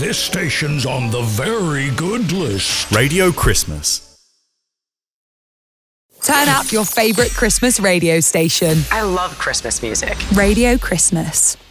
this station's on the very good list. Radio Christmas. Turn up your favourite Christmas radio station. I love Christmas music. Radio Christmas.